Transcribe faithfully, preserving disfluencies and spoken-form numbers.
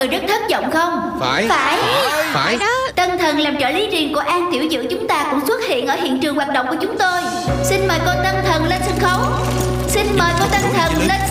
rất thất vọng không? Phải. Phải. Phải. Tân thần làm trợ lý riêng của An tiểu dữ chúng ta cũng xuất hiện ở hiện trường hoạt động của chúng tôi. Xin mời cô Tân thần lên sân khấu. Xin mời cô Tân thần lên sân